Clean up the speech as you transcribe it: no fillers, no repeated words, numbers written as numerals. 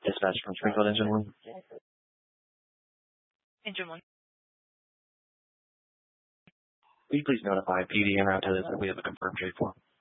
Dispatch from Springfield Engine 1. Engine 1. Will you please notify PD en route to this that we have a confirmed J4?